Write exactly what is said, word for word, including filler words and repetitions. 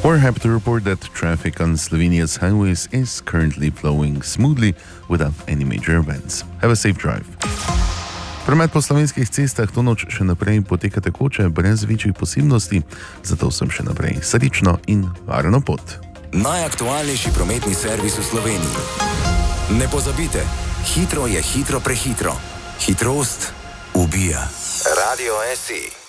We're happy to report that traffic on Slovenia's highways is currently flowing smoothly without any major events. Have a safe drive. Promet po slovenskih cestah to noč še naprej poteka tekoče, brez večjih posebnosti, zato sem še naprej srečno in varno pot. Najaktualnejši prometni servis v Sloveniji. Ne pozabite, hitro je hitro prehitro. Hitrost ubija. Radio S I.